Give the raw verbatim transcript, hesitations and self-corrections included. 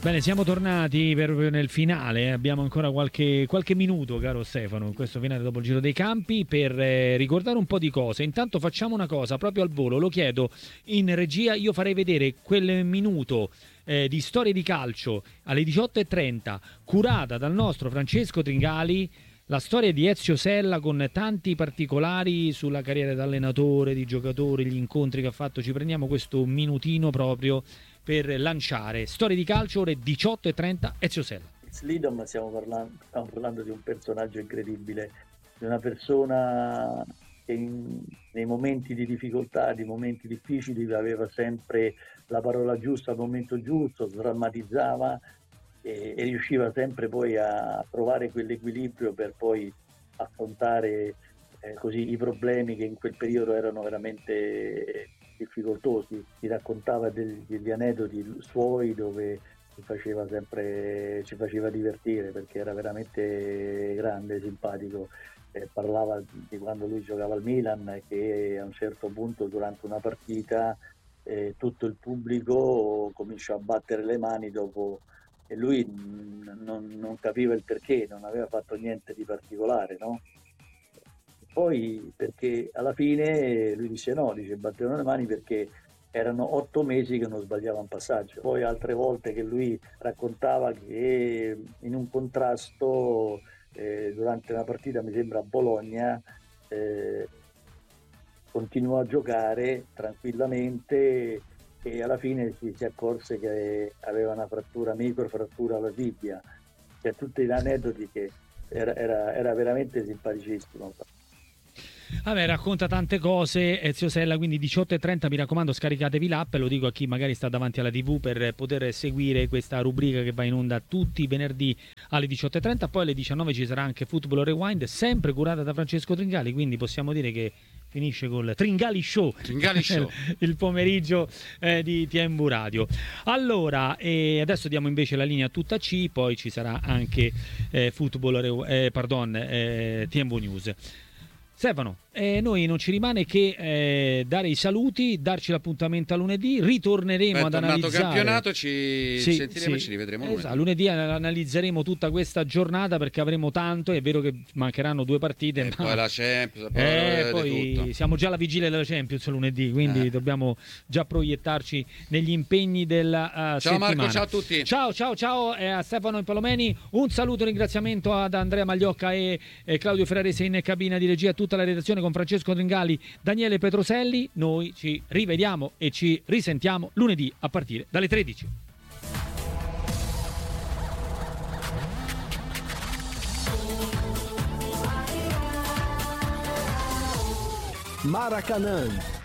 Bene, siamo tornati proprio nel finale, abbiamo ancora qualche, qualche minuto, caro Stefano, in questo finale dopo il Giro dei Campi per eh, ricordare un po' di cose. Intanto facciamo una cosa, proprio al volo, lo chiedo in regia, io farei vedere quel minuto eh, di storie di calcio alle diciotto e trenta, curata dal nostro Francesco Tringali, la storia di Ezio Sella con tanti particolari sulla carriera da allenatore, di giocatore, gli incontri che ha fatto. Ci prendiamo questo minutino proprio per lanciare storie di calcio, ore diciotto e trenta, Ezio Sella. Slidom, stiamo parlando, stiamo parlando di un personaggio incredibile, di una persona che in, nei momenti di difficoltà, di momenti difficili, aveva sempre la parola giusta al momento giusto, drammatizzava e, e riusciva sempre poi a trovare quell'equilibrio per poi affrontare eh, così i problemi che in quel periodo erano veramente difficoltosi. Ti raccontava degli, degli aneddoti suoi dove ci faceva sempre ci faceva divertire perché era veramente grande, simpatico. Eh, parlava di quando lui giocava al Milan, che a un certo punto durante una partita eh, tutto il pubblico cominciò a battere le mani dopo e lui non, non capiva il perché, non aveva fatto niente di particolare, no? Poi perché alla fine lui dice no, dice battevano le mani perché erano otto mesi che non sbagliava un passaggio. Poi altre volte che lui raccontava che in un contrasto eh, durante una partita, mi sembra a Bologna, eh, continuò a giocare tranquillamente e alla fine si, si accorse che aveva una frattura, microfrattura alla tibia. Cioè tutti gli aneddoti che era, era, era veramente simpaticissimo. Vabbè, racconta tante cose Ezio Sella, quindi diciotto e trenta, mi raccomando scaricatevi l'app, lo dico a chi magari sta davanti alla tivù per poter seguire questa rubrica che va in onda tutti i venerdì alle diciotto e trenta, poi alle diciannove ci sarà anche Football Rewind, sempre curata da Francesco Tringali, quindi possiamo dire che finisce col Tringali Show, Tringali Show. il pomeriggio eh, di T M V Radio. Allora, eh, adesso diamo invece la linea tutta C, poi ci sarà anche eh, Football Re- eh, pardon, eh, T M V News. Stefano, eh, noi non ci rimane che eh, dare i saluti, darci l'appuntamento a lunedì, ritorneremo Beh, ad tornato analizzare. campionato ci sì, sentiremo sì. e ci rivedremo esatto, lunedì. lunedì analizzeremo tutta questa giornata perché avremo tanto, è vero che mancheranno due partite, e ma poi la Champions, poi, eh, di poi tutto. siamo già alla vigilia della Champions lunedì, quindi Eh. dobbiamo già proiettarci negli impegni della uh, Ciao settimana. Marco, ciao a tutti. Ciao, ciao, ciao eh, a Stefano Impalomeni, un saluto e un ringraziamento ad Andrea Magliocca e, e Claudio Ferrarese in cabina di regia, tutta la redazione con Francesco Tringali, Daniele Petroselli. Noi ci rivediamo e ci risentiamo lunedì a partire dalle tredici. Maracanã